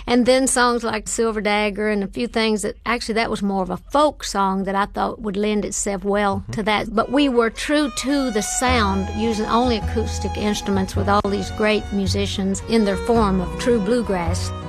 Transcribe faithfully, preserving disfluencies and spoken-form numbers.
And then songs like Silver Dagger and a few things that actually that was more of a folk song that I thought would lend itself well mm-hmm. to that. But we were true to the sound, using only acoustic instruments with all these great musicians in their form of true bluegrass.